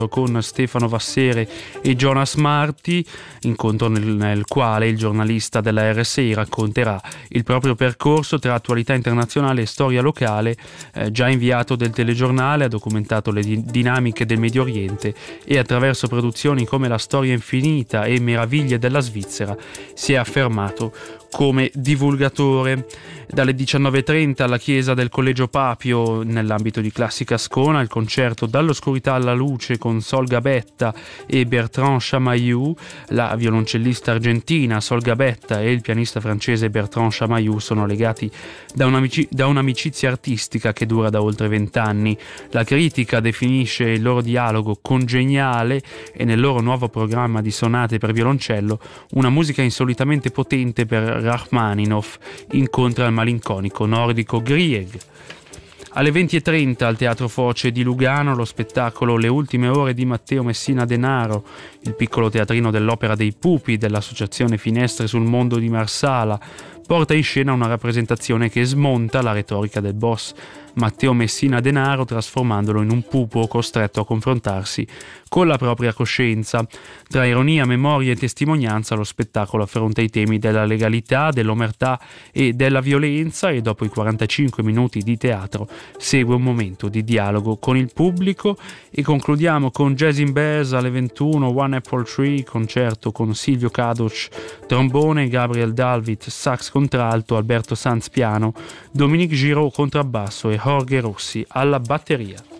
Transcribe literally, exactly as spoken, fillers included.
con Stefano Vassere e Jonas Marti, incontro nel, nel quale il giornalista della R S I racconterà il proprio percorso tra attualità internazionale e storia locale. Eh, già inviato del telegiornale, ha documentato le di- dinamiche del Medio Oriente e attraverso produzioni come La storia infinita e Meraviglie della Svizzera si è affermato come divulgatore. Dalle diciannove e trenta alla chiesa del Collegio Papio, nell'ambito di Classica Ascona, il concerto Dall'oscurità alla luce con Sol Gabetta e Bertrand Chamayou. La violoncellista argentina Sol Gabetta e il pianista francese Bertrand Chamayou sono legati da, un'amici- da un'amicizia artistica che dura da oltre vent'anni. La critica definisce il loro dialogo congeniale e nel loro nuovo programma di sonate per violoncello una musica insolitamente potente per Rachmaninoff incontra il malinconico nordico Grieg. Alle venti e trenta al Teatro Foce di Lugano lo spettacolo Le ultime ore di Matteo Messina Denaro, il piccolo teatrino dell'Opera dei Pupi dell'Associazione Finestre sul Mondo di Marsala, porta in scena una rappresentazione che smonta la retorica del boss Matteo Messina Denaro, trasformandolo in un pupo costretto a confrontarsi con la propria coscienza. Tra ironia, memoria e testimonianza, lo spettacolo affronta i temi della legalità, dell'omertà e della violenza, e dopo i quarantacinque minuti di teatro segue un momento di dialogo con il pubblico. E concludiamo con Jazz in Bass alle ventuno, One Apple Tree, concerto con Silvio Cadoc trombone, Gabriel Dalvit sax contralto, Alberto Sanz piano, Dominique Giraud contrabbasso e Jorge Rossi alla batteria.